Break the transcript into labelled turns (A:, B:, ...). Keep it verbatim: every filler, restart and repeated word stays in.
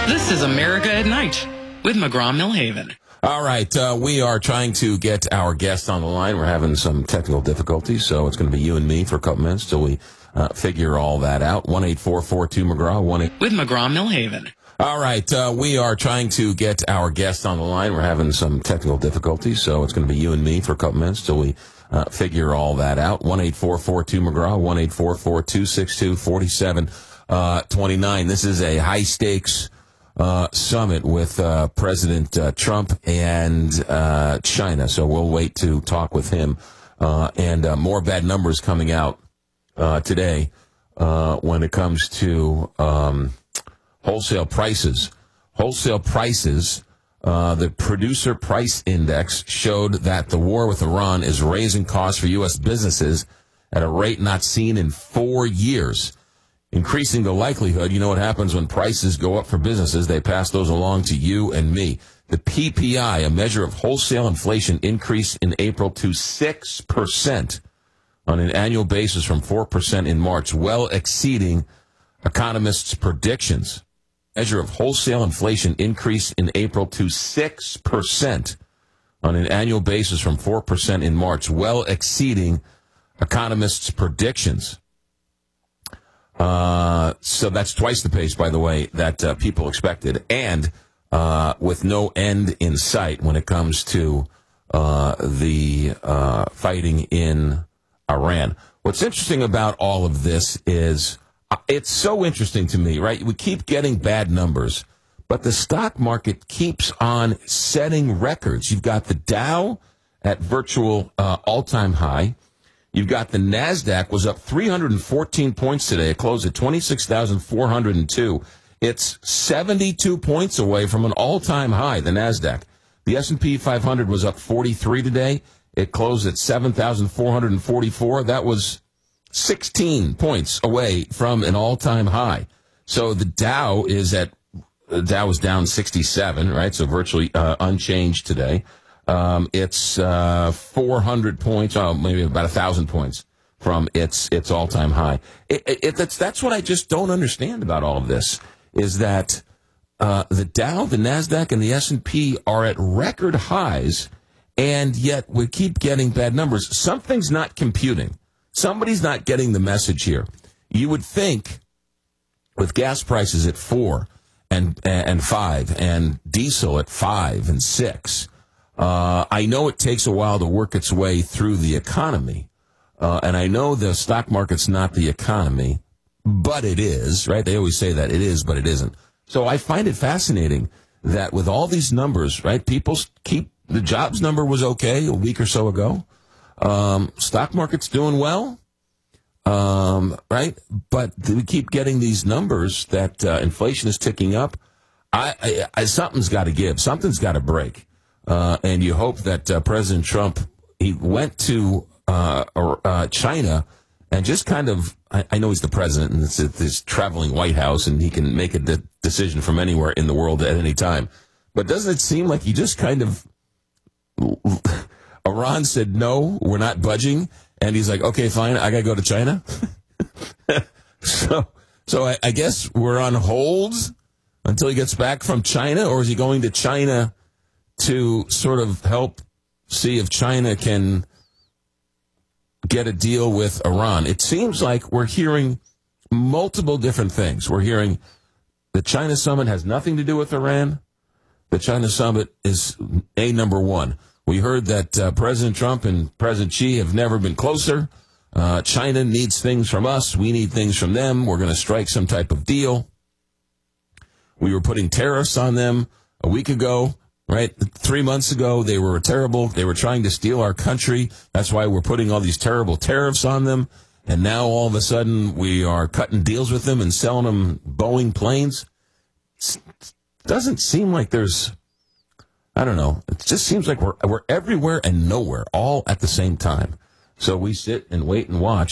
A: This is America at Night with McGraw-Millhaven.
B: All right, uh, we are trying to get our guest on the line. We're having some technical difficulties, so it's going to be you and me for a couple minutes till we uh, figure all that out. one eight four four two McGraw. one eight
A: With McGraw-Millhaven.
B: All right, uh, we are trying to get our guest on the line. We're having some technical difficulties, so it's going to be you and me for a couple minutes till we uh, figure all that out. one eight four four two McGraw. one eight four four two six two four seven two nine. This is a high-stakes Uh, summit with uh, President uh, Trump and uh, China. So we'll wait to talk with him. Uh, and uh, more bad numbers coming out uh, today uh, when it comes to um, wholesale prices. Wholesale prices, uh, the producer price index showed that the war with Iran is raising costs for U S businesses at a rate not seen in four years. Increasing the likelihood, you know what happens when prices go up for businesses, they pass those along to you and me. The P P I, a measure of wholesale inflation, increased in April to six percent on an annual basis from four percent in March, well exceeding economists' predictions. Measure of wholesale inflation increased in April to six percent on an annual basis from four percent in March, well exceeding economists' predictions. Uh, so that's twice the pace, by the way, that uh, people expected, and uh, with no end in sight when it comes to uh, the uh, fighting in Iran. What's interesting about all of this is uh, it's so interesting to me, right? We keep getting bad numbers, but the stock market keeps on setting records. You've got the Dow at virtual uh, all-time high. You've got the NASDAQ was up three hundred fourteen points today. It closed at twenty-six thousand four hundred two. It's seventy-two points away from an all-time high, the NASDAQ. The S and P five hundred was up forty-three today. It closed at seven thousand four hundred forty-four. That was sixteen points away from an all-time high. So the Dow is at, the Dow is down sixty-seven, right? So virtually uh, unchanged today. Um, it's uh, four hundred points, oh, maybe about one thousand points from its its all-time high. It, it, that's, that's what I just don't understand about all of this, is that uh, the Dow, the NASDAQ, and the S and P are at record highs, and yet we keep getting bad numbers. Something's not computing. Somebody's not getting the message here. You would think with gas prices at four and, and five and diesel at five and six, Uh, I know it takes a while to work its way through the economy, uh, and I know the stock market's not the economy, but it is, right? They always say that it is, but it isn't. So I find it fascinating that with all these numbers, right, people keep, the jobs number was okay a week or so ago. Um, stock market's doing well, um, right? But we keep getting these numbers that uh, inflation is ticking up. I, I, I something's got to give. Something's got to break. Uh, and you hope that uh, President Trump, he went to uh, uh, China and just kind of, I, I know he's the president and it's this traveling White House and he can make a de- decision from anywhere in the world at any time. But doesn't it seem like he just kind of, Iran said, no, we're not budging. And he's like, okay, fine, I got to go to China. so so I, I guess we're on hold until he gets back from China, or is he going to China to sort of help see if China can get a deal with Iran? It seems like we're hearing multiple different things. We're hearing the China summit has nothing to do with Iran. The China summit is a number one. We heard that uh, President Trump and President Xi have never been closer. Uh, China needs things from us. We need things from them. We're going to strike some type of deal. We were putting tariffs on them a week ago. Right? Three months ago, they were terrible. They were trying to steal our country. That's why we're putting all these terrible tariffs on them. And now all of a sudden, we are cutting deals with them and selling them Boeing planes. It doesn't seem like there's, I don't know. It just seems like we're we're everywhere and nowhere all at the same time. So we sit and wait and watch.